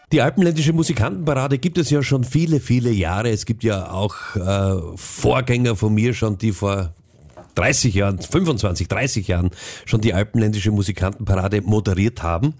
Die Alpenländische Musikantenparade gibt es ja schon viele, viele Jahre. Es gibt ja auch Vorgänger von mir schon, die vor 30 Jahren, 25, 30 Jahren schon die Alpenländische Musikantenparade moderiert haben.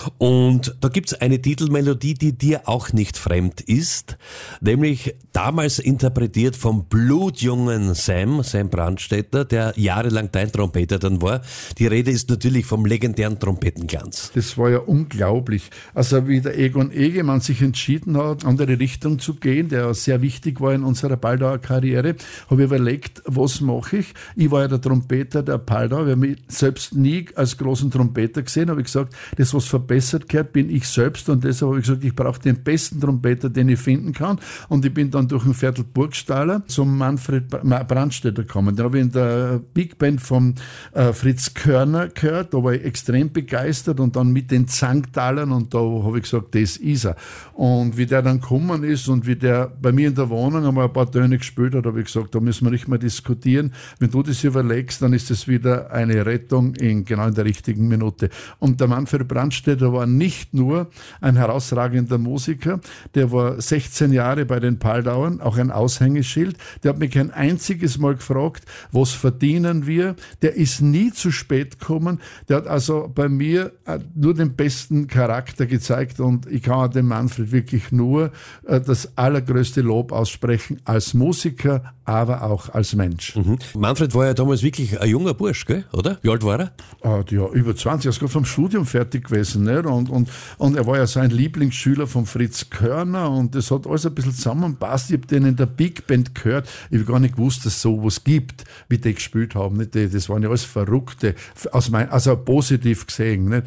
Und da gibt's eine Titelmelodie, die dir auch nicht fremd ist, nämlich damals interpretiert vom blutjungen Sam Brandstätter, der jahrelang dein Trompeter dann war. Die Rede ist natürlich vom legendären Trompetenglanz. Das war ja unglaublich. Also wie der Egon Egemann sich entschieden hat, andere Richtung zu gehen, der sehr wichtig war in unserer Paldauer Karriere, habe ich überlegt, was mache ich? Ich war ja der Trompeter der Paldau, wir haben mich selbst nie als großen Trompeter gesehen, habe ich gesagt, das, was verbessert gehört, bin ich selbst, und deshalb habe ich gesagt, ich brauche den besten Trompeter, den ich finden kann, und ich bin dann durch den Viertel Burgstaller zum Manfred Brandstätter gekommen. Den habe ich in der Big Band von Fritz Körner gehört, da war ich extrem begeistert, und dann mit den Zangtalern, und da habe ich gesagt, das ist er. Und wie der dann gekommen ist und wie der bei mir in der Wohnung einmal ein paar Töne gespielt hat, habe ich gesagt, da müssen wir nicht mehr diskutieren. Wenn du das überlegst, dann ist es wieder eine Rettung genau in der richtigen Minute. Und der Manfred Brandstätter war nicht nur ein herausragender Musiker, der war 16 Jahre bei den Paldauern, auch ein Aushängeschild. Der hat mich kein einziges Mal gefragt, was verdienen wir? Der ist nie zu spät gekommen. Der hat also bei mir nur den besten Charakter gezeigt, und ich kann dem Manfred wirklich nur das allergrößte Lob aussprechen, als Musiker, aber auch als Mensch. Manfred war ja damals wirklich ein junger Bursch, gell? Oder? Wie alt war er? Ja, über 20, er ist gerade vom Studium fertig gewesen. Nicht? Und er war ja sein Lieblingsschüler von Fritz Körner, und das hat alles ein bisschen zusammenpasst. Ich habe den in der Big Band gehört. Ich habe gar nicht gewusst, dass es sowas gibt, wie die gespielt haben. Nicht? Das waren ja alles Verrückte, also positiv gesehen. Nicht?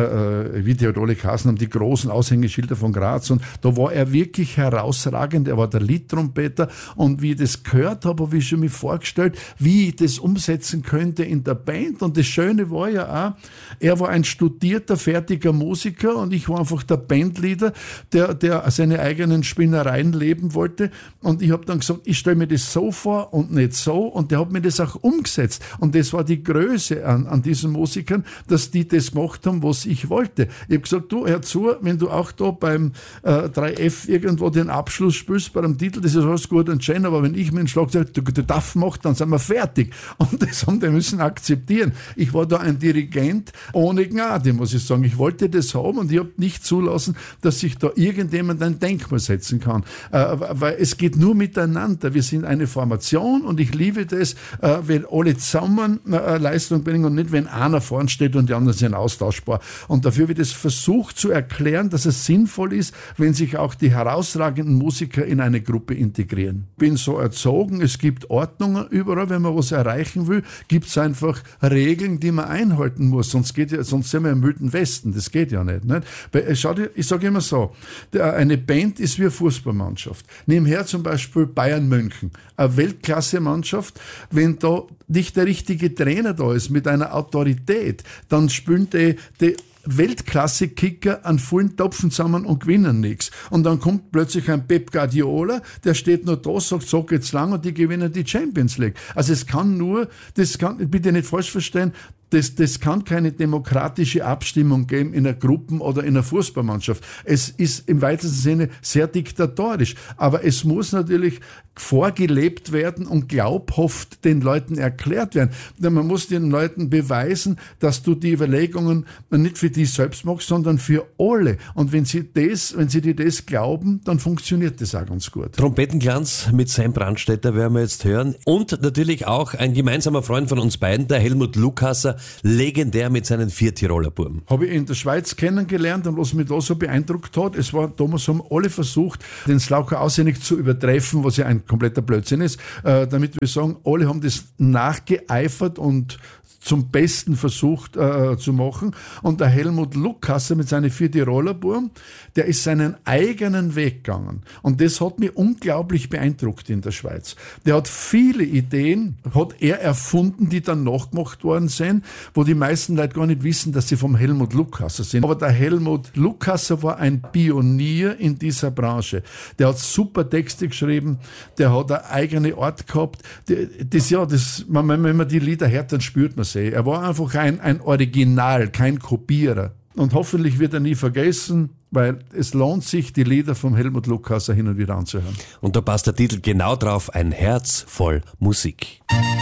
Wie die halt alle geheißen haben, die großen Aushängeschilder von Graz. Und da war er wirklich herausragend. Er war der Liedtrompeter, und wie ich das gehört habe, habe ich schon mir vorgestellt, wie ich das umsetzen könnte in der Band. Und das Schöne war ja auch, er war ein studierter, fertiger Musiker, und ich war einfach der Bandleader, der seine eigenen Spinnereien leben wollte. Und ich habe dann gesagt, ich stelle mir das so vor und nicht so, und der hat mir das auch umgesetzt. Und das war die Größe an diesen Musikern, dass die das gemacht haben, was ich wollte. Ich habe gesagt, du, hör zu, wenn du auch da beim 3F irgendwo den Abschluss spielst bei einem Titel, das ist alles gut und schön, aber wenn ich mir einen Schlagzeug der Duff mache, dann sind wir fertig. Und das haben die müssen akzeptieren. Ich war da ein Dirigent ohne Gnade, muss ich sagen. Ich wollte das haben, und ich habe nicht zulassen, dass sich da irgendjemand ein Denkmal setzen kann. Weil es geht nur miteinander. Wir sind eine Formation, und ich liebe das, wenn alle zusammen Leistung bringen und nicht, wenn einer vorn steht und die anderen sind austauschbar. Und dafür wird es versucht zu erklären, dass es sinnvoll ist, wenn sich auch die herausragenden Musiker in eine Gruppe integrieren. Ich bin so erzogen, es gibt Ordnungen überall, wenn man was erreichen will, gibt es einfach Regeln, die man einhalten muss, sonst sind wir im Wilden Westen, das geht ja nicht. Schau dir, ich sage immer so, eine Band ist wie eine Fußballmannschaft. Nebenher zum Beispiel Bayern München, eine Weltklasse-Mannschaft, wenn da nicht der richtige Trainer da ist mit einer Autorität, dann spielen die Weltklasse-Kicker an vollen Topfen zusammen und gewinnen nichts. Und dann kommt plötzlich ein Pep Guardiola, der steht nur da, sagt, so geht's lang, und die gewinnen die Champions League. Also bitte nicht falsch verstehen, das kann keine demokratische Abstimmung geben in einer Gruppen- oder in einer Fußballmannschaft. Es ist im weitesten Sinne sehr diktatorisch. Aber es muss natürlich vorgelebt werden und glaubhaft den Leuten erklärt werden. Denn man muss den Leuten beweisen, dass du die Überlegungen nicht für dich selbst machst, sondern für alle. Und wenn sie dir das glauben, dann funktioniert das auch ganz gut. Trompetenglanz mit Sam Brandstätter werden wir jetzt hören. Und natürlich auch ein gemeinsamer Freund von uns beiden, der Helmut Lukasser, legendär mit seinen 4 Tiroler Buben. Habe ich in der Schweiz kennengelernt, und was mich da so beeindruckt hat, es war, damals haben alle versucht, den Slaucher auswendig zu übertreffen, was ja ein kompletter Blödsinn ist, damit wir sagen, alle haben das nachgeeifert und zum Besten versucht zu machen. Und der Helmut Lukasser mit seinen 4 Tiroler Buben, der ist seinen eigenen Weg gegangen. Und das hat mich unglaublich beeindruckt in der Schweiz. Der hat viele Ideen, hat er erfunden, die dann nachgemacht worden sind, wo die meisten Leute gar nicht wissen, dass sie vom Helmut Lukasser sind. Aber der Helmut Lukasser war ein Pionier in dieser Branche. Der hat super Texte geschrieben, der hat eine eigene Art gehabt. Wenn man die Lieder hört, dann spürt man sie. Er war einfach ein Original, kein Kopierer. und hoffentlich wird er nie vergessen, weil es lohnt sich, die Lieder vom Helmut Lukather hin und wieder anzuhören. Und da passt der Titel genau drauf, ein Herz voll Musik.